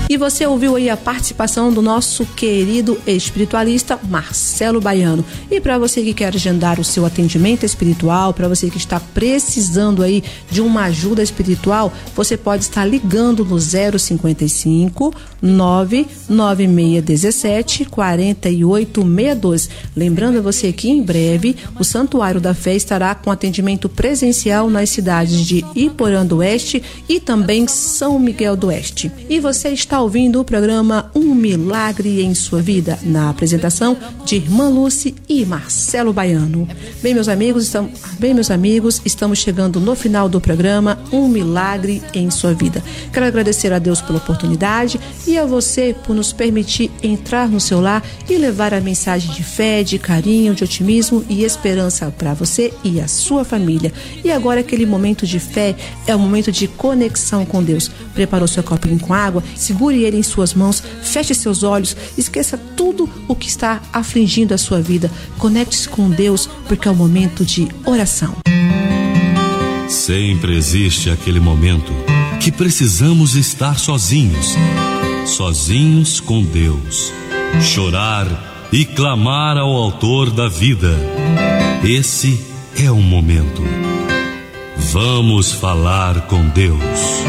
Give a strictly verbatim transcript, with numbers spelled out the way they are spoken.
E você ouviu aí a participação do nosso querido espiritualista Marcelo Baiano. E para você que quer agendar o seu atendimento espiritual, para você que está precisando aí de uma ajuda espiritual, você pode estar ligando no zero cinquenta e cinco, nove nove seis um sete, quatro oito seis dois. Lembrando a você que em breve o Santuário da Fé estará com atendimento presencial nas cidades de Iporã do Oeste e também São Miguel do Oeste. E você está ouvindo o programa Um Milagre em Sua Vida, na apresentação de Irmã Lúcia e Marcelo Baiano. Bem, meus amigos, estamos, bem, meus amigos, estamos chegando no final do programa Um Milagre em Sua Vida. Quero agradecer a Deus pela oportunidade e a você por nos permitir entrar no seu lar e levar a mensagem de fé, de carinho, de otimismo e esperança para você e a sua família. E agora aquele momento de fé é o momento de conexão com Deus. Preparou seu copinho com água? Segure ele em suas mãos, feche seus olhos, esqueça tudo o que está afligindo a sua vida. Conecte-se com Deus, porque é o momento de oração. Sempre existe aquele momento que precisamos estar sozinhos, sozinhos com Deus, chorar e clamar ao Autor da vida. Esse é o momento. Vamos falar com Deus.